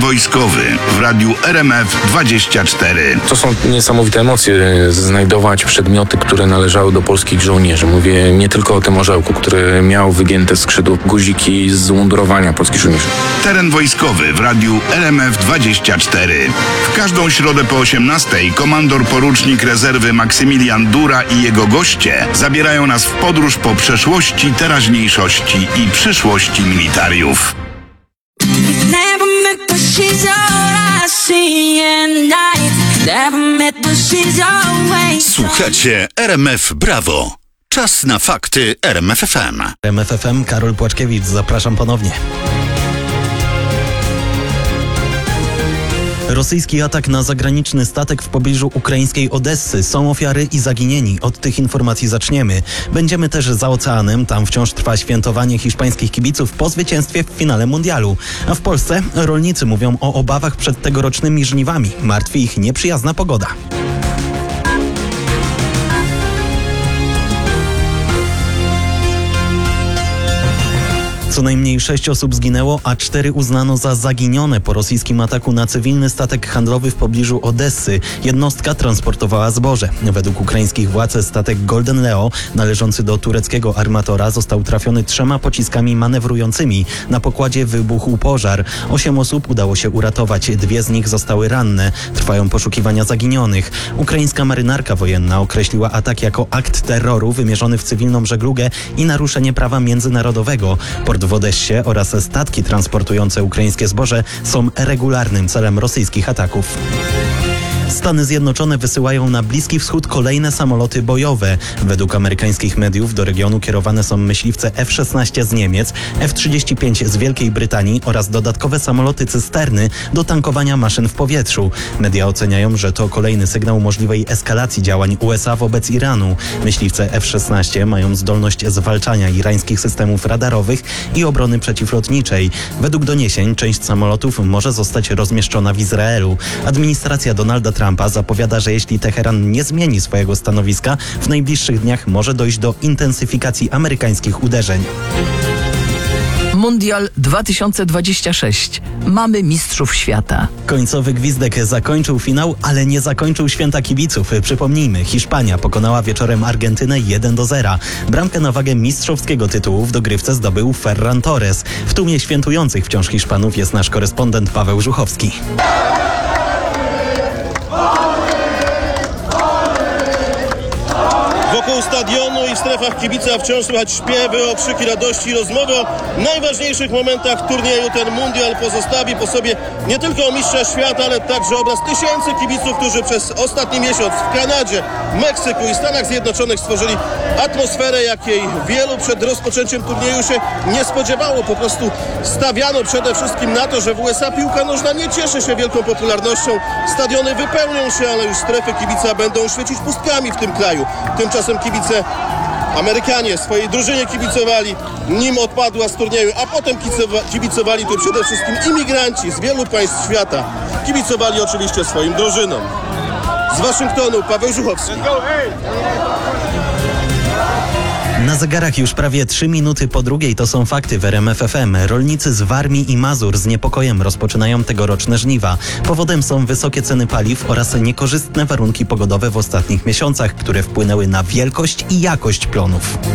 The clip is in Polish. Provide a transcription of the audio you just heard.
wojskowy w radiu RMF24. To są niesamowite emocje, znajdować przedmioty, które należały do polskich żołnierzy. Mówię nie tylko o tym orzełku, który miał wygięte skrzydło, guziki z mundurowania polskich żołnierzy. Teren wojskowy w radiu RMF24. W każdą środę po 18:00 komandor porucznik rezerwy Maksymilian Dura i jego goście zabierają nas w podróż po przeszłości, teraźniejszości i przyszłości militariów. Słuchacie RMF Brawo. Czas na fakty RMF FM. RMF FM, Karol Płaczkiewicz, zapraszam ponownie. Rosyjski atak na zagraniczny statek w pobliżu ukraińskiej Odessy. Są ofiary i zaginieni. Od tych informacji zaczniemy. Będziemy też za oceanem. Tam wciąż trwa świętowanie hiszpańskich kibiców po zwycięstwie w finale mundialu. A w Polsce rolnicy mówią o obawach przed tegorocznymi żniwami. Martwi ich nieprzyjazna pogoda. Co najmniej 6 osób zginęło, a 4 uznano za zaginione po rosyjskim ataku na cywilny statek handlowy w pobliżu Odessy. Jednostka transportowała zboże. Według ukraińskich władz statek Golden Leo, należący do tureckiego armatora, został trafiony 3 pociskami manewrującymi. Na pokładzie wybuchł pożar. 8 osób udało się uratować. 2 z nich zostały ranne. Trwają poszukiwania zaginionych. Ukraińska marynarka wojenna określiła atak jako akt terroru wymierzony w cywilną żeglugę i naruszenie prawa międzynarodowego. Port w Odessie oraz statki transportujące ukraińskie zboże są regularnym celem rosyjskich ataków. Stany Zjednoczone wysyłają na Bliski Wschód kolejne samoloty bojowe. Według amerykańskich mediów do regionu kierowane są myśliwce F-16 z Niemiec, F-35 z Wielkiej Brytanii oraz dodatkowe samoloty cysterny do tankowania maszyn w powietrzu. Media oceniają, że to kolejny sygnał możliwej eskalacji działań USA wobec Iranu. Myśliwce F-16 mają zdolność zwalczania irańskich systemów radarowych i obrony przeciwlotniczej. Według doniesień część samolotów może zostać rozmieszczona w Izraelu. Administracja Donalda Trumpa zapowiada, że jeśli Teheran nie zmieni swojego stanowiska, w najbliższych dniach może dojść do intensyfikacji amerykańskich uderzeń. Mundial 2026. Mamy mistrzów świata. Końcowy gwizdek zakończył finał, ale nie zakończył święta kibiców. Przypomnijmy, Hiszpania pokonała wieczorem Argentynę 1-0. Bramkę na wagę mistrzowskiego tytułu w dogrywce zdobył Ferran Torres. W tłumie świętujących wciąż Hiszpanów jest nasz korespondent Paweł Żuchowski. Wokół stadionu i w strefach kibica wciąż słychać śpiewy, okrzyki radości i rozmowy o najważniejszych momentach turnieju. Ten mundial pozostawi po sobie nie tylko mistrza świata, ale także obraz tysięcy kibiców, którzy przez ostatni miesiąc w Kanadzie, Meksyku i Stanach Zjednoczonych stworzyli atmosferę, jakiej wielu przed rozpoczęciem turnieju się nie spodziewało. Po prostu stawiano przede wszystkim na to, że w USA piłka nożna nie cieszy się wielką popularnością. Stadiony wypełnią się, ale już strefy kibica będą świecić pustkami w tym kraju. Tymczasem kibice Amerykanie swojej drużynie kibicowali, nim odpadła z turnieju, a potem kibicowali tu przede wszystkim imigranci z wielu państw świata. Kibicowali oczywiście swoim drużynom. Z Waszyngtonu Paweł Żuchowski. Na zegarach już prawie 3 minuty po 2:00 to są fakty w RMF FM. Rolnicy z Warmii i Mazur z niepokojem rozpoczynają tegoroczne żniwa. Powodem są wysokie ceny paliw oraz niekorzystne warunki pogodowe w ostatnich miesiącach, które wpłynęły na wielkość i jakość plonów.